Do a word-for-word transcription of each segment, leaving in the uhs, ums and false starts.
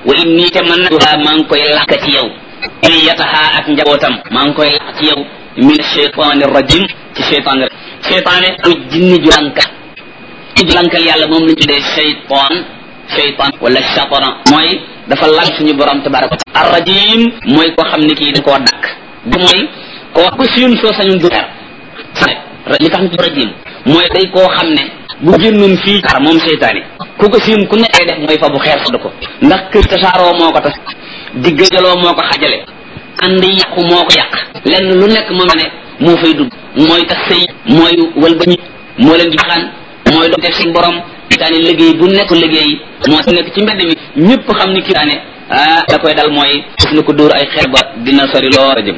wa inni te man nag maa ngi koy làkk ci yow iliyataha ak njabootam maa ngi koy làkk ci yow min shaytaani rajim ci shaytaan rek shaytaane muy jinni ju lànka jinni ju lànkal yàlla moom lañ tuddee shaytaan shaytaan wala shatana mooy dafa lànk suñu borom tabaraka ar rajim mooy koo xam ne kii da koo dakk du mooy koo ko siyun soo sañun du li tax ñu rajim mooy day koo xam ne bu génnoon fii xar moom seytaane ku ko siin ku nekkee def mooy fa bu xeer sadd ko ndax kër tasaaroo moo ko tas diggajaloo moo ko xajale andi yàqu moo ko yàq lenn lu nekk moom ne moo fay dugg mooy tas sëy mooy wal ba ñi moo leen di xaan mooy doon def seen borom seytaane liggéey bu nekk liggéey moo nekk ci mbedd mi ñëpp xam ni kii daane ah da koy dal mooy gis na ko dóor ay xeer ba dina sori loo rajim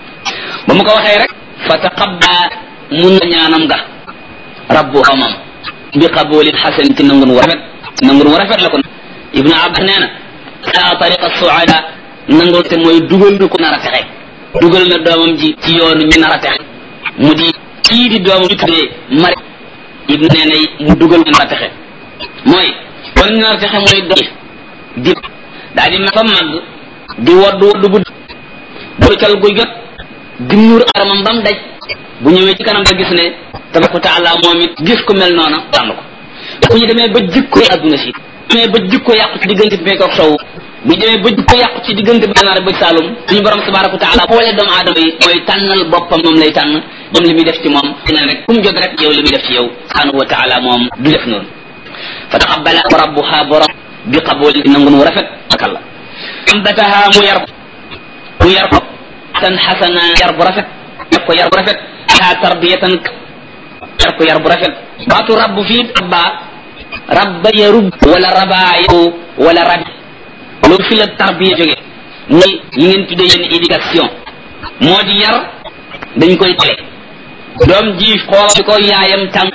ba mu ko waxee rek fa taqabba mun na ñaanam ga rabbu amam bi qabulin hasan ci nangun wu rafet nangun wu rafet la ko ibnu abbas nee na ala tariqa suada nangul te mooy dugal na ko nar a texe dugal na doomam ji ci yoonu ñu nar a texe mu di kii di doomam ñu tuddee mari ibnu nee na mu dugal na nar a texe mooy kon ñu nar a texe mooy doom di daa di ma fa màgg di woddu woddu bu bu cal guy jot di muur aramam bam daj bu ñëwee ci kanam da gis ne tabaraka taala moom it gis ku mel noona tànn ko bu ñu demee ba jikko adduna si demee ba jikko yàqu ci diggante bi ko sow bu demee ba jikko yàqu ci diggante bi gànnaar ba saalum suñu borom tabaraka taala boole doomu aadama yi mooy tànnal boppam moom lay tànn moom li muy def ci moom dina rek kum jot rek yow li muy def ci yow subhanahu wa taala moom du def noonu fa taqabbala rabbuha borom bi qabul nangu nu rafet akalla ambataha mu yar mu yar ko tan xasana yar bu rafet yar ko yar bu rafet yaa tarbiyatan yar ko yar bu rafet baatu rabb fii rabba rabba yarub wala rabaa yaru wala rabi loolu fi la tarbiya jóge mooy li ngeen tuddee yéen éducation moo di yar dañ koy tele doom ji xool ko yaayam tàng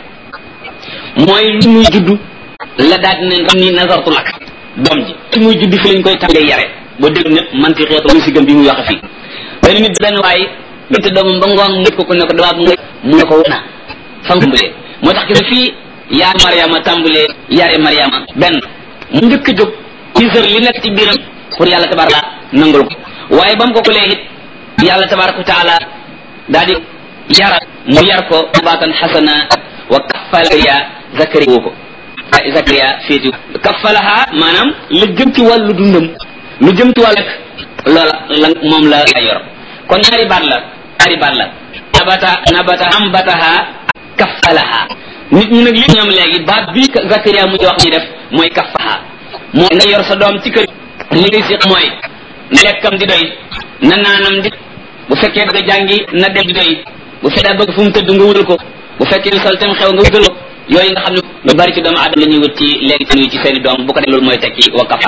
mooy li muy judd la daal di ne ni nazartu lak doom ji li muy judd fi lañ koy tàmbalee yare boo dégg ne manti xeetu mu si gëm bi muy wax fii benn nit benn waaye binte doomam ba ngoon mu ko ko ne ko damaa nga mu ne ko wana fam tàmbalee moo tax gis fii yaay mariama tàmbalee yare mariama benn mu njëkk a jóg iseur li nekk ci biiram pour yàlla tabaraka nangul ko waaye ba mu ko ko lee it yàlla tabaraka taala daal di yara mu yar ko baatan xasana wa kaffalaha zakariya woo ko zakariya féeti kaffalaha maanaam la jëm ci wàllu dundam lu jëm ci wàllu loola la moom la yor kon ñaari baat la ñaari baat la nabata nabata ambataha kaffalaha nit ñi nag li ñoom léegi baat bii zakariya mu wax ñi def mooy kaffaha mooy nga yor sa doom ci kër li ngay si mooy na lekkam di doy na naanam di bu fekkee bëgg a jàngi na dem di doy bu fekkee daa bëgg fu mu tëdd nga wëral ko bu fekkee sol tam xew nga wëral ko yooyu nga xam ne lu bari ci doomu aadama la ñuy wut ci léegi ci ci seeni doom bu ko def loolu mooy tekki wa kafa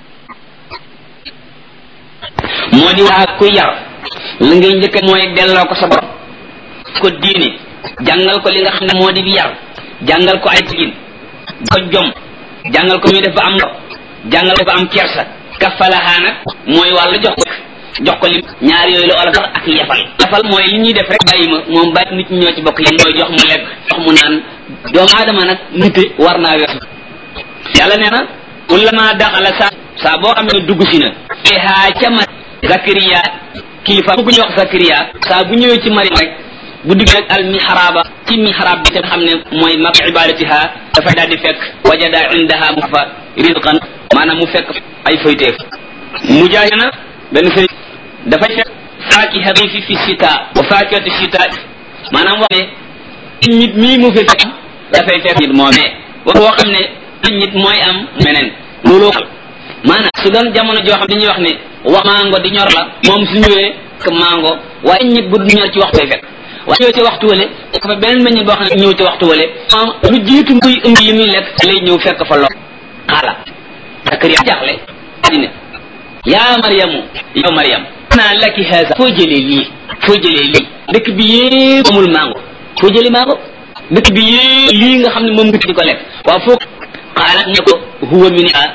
moo di waa kuy yar la ngay njëkk mooy delloo ko sa borom ko diine jàngal ko li nga xam ne moo di bi yar jàngal ko ay tigin ko jom jàngal ko muy def ba am ngor jàngal ko ba am kersa kafalaha nag mooy wàllu jox ko jox ko lim ñaar yooyu la olof sax ak yefal yefal mooy li ñuy def rek bàyyi ma moom bàyyi nit ñi ñoo ci bokk yéen mooy jox mu lekk jox mu naan doomu aadama nag nite war naa weesu yàlla nee na kullama daxala sa saa boo xam ne dugg si na haa ca ma zakariya kilifa bu ñu wax zakariya saa bu ñëwee ci Mariam rek bu digg nag al mihraba ci mihrab bi te xam ne mooy mag ibadatiha dafay daal di fekk wajada indaha mu fa rizqan maanaam mu fekk ay foyteef mujaahid na benn sëriñ dafay fekk faakiha fi fi sita wa faakihatu sita maanaam wax ne nit mii mu fi fekk dafay fekk nit moomee wax boo xam ne nit mooy am meneen looloo xam maanaam su doon jamono joo xam dañuy wax ne wax mango di ñor la moom su ñëwee que mango waaye nit bu du ñor ci waxtu fekk waaye ñëw ci waxtu wale fekk fa beneen meññ boo xam ne ñëw ci waxtu wale moom lu jiitu muy ëmb li muy lekk lay ñëw fekk fa lool xaala Zakariya jaaxle dine yaa Mariamu yow Mariam naa laki haza foo jëlee lii foo jëlee lii dëkk bi yépp amul mango foo jëlee mango dëkk bi yépp lii nga xam ne moom nga di ko lekk waaw foo xaalat ne ko huwa min